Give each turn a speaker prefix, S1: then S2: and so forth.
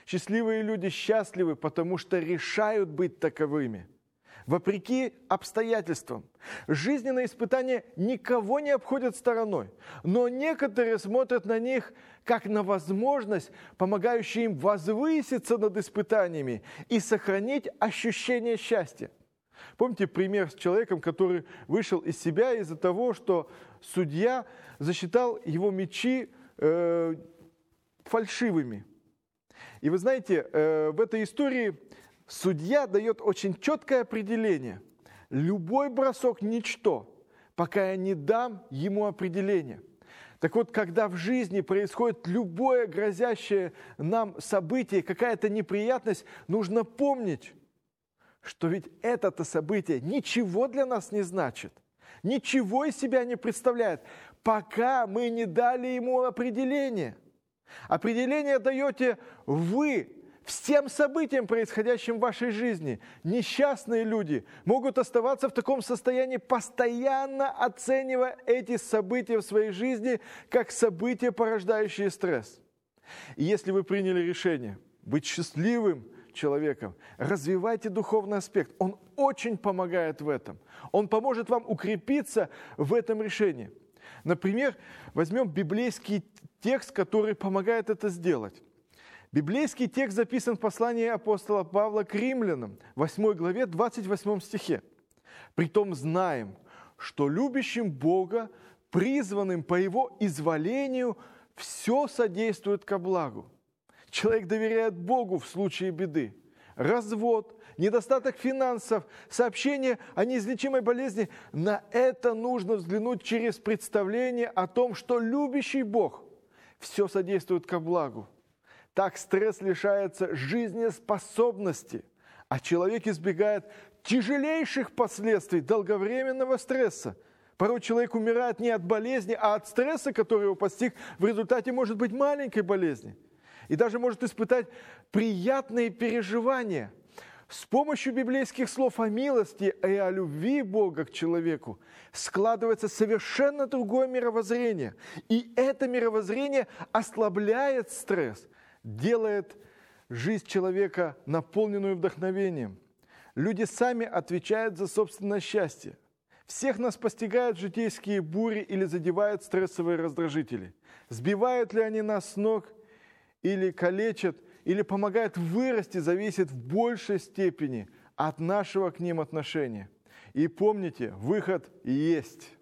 S1: Счастливые люди счастливы, потому что решают быть таковыми. Вопреки обстоятельствам. Жизненные испытания никого не обходят стороной, но некоторые смотрят на них как на возможность, помогающую им возвыситься над испытаниями и сохранить ощущение счастья. Помните пример с человеком, который вышел из себя из-за того, что судья засчитал его мячи фальшивыми. И вы знаете, в этой истории судья дает очень четкое определение. Любой бросок – ничто, пока я не дам ему определение. Так вот, когда в жизни происходит любое грозящее нам событие, какая-то неприятность, нужно помнить, что ведь это-то событие ничего для нас не значит, ничего из себя не представляет, пока мы не дали ему определение. Определение даете вы всем событиям, происходящим в вашей жизни. Несчастные люди могут оставаться в таком состоянии, постоянно оценивая эти события в своей жизни как события, порождающие стресс. И если вы приняли решение быть счастливым человеком, развивайте духовный аспект. Он очень помогает в этом. Он поможет вам укрепиться в этом решении. Например, возьмем библейский текст, который помогает это сделать. Библейский текст записан в послании апостола Павла к римлянам, 8 главе, 28 стихе. «Притом знаем, что любящим Бога, призванным по Его изволению, все содействует ко благу». Человек доверяет Богу в случае беды. Развод, недостаток финансов, сообщение о неизлечимой болезни – на это нужно взглянуть через представление о том, что любящий Бог все содействует ко благу. Так стресс лишается жизнеспособности, а человек избегает тяжелейших последствий долговременного стресса. Порой человек умирает не от болезни, а от стресса, который его постиг в результате, может быть, маленькой болезни. И даже может испытать приятные переживания. С помощью библейских слов о милости и о любви Бога к человеку складывается совершенно другое мировоззрение. И это мировоззрение ослабляет стресс, делает жизнь человека наполненную вдохновением. Люди сами отвечают за собственное счастье. Всех нас постигают житейские бури или задевают стрессовые раздражители. Сбивают ли они нас с ног или калечат, или помогают вырасти, зависит в большей степени от нашего к ним отношения. И помните, выход есть.